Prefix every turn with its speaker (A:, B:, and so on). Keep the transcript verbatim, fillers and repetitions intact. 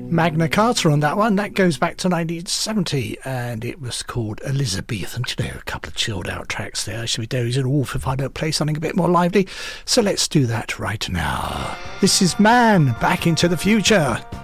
A: Magna Carta on that one. That goes back to nineteen seventy, and it was called Elizabethan. You know, a couple of chilled out tracks there. I should be dozing off if I don't play something a bit more lively. So let's do that right now. This is Man, Back into the Future.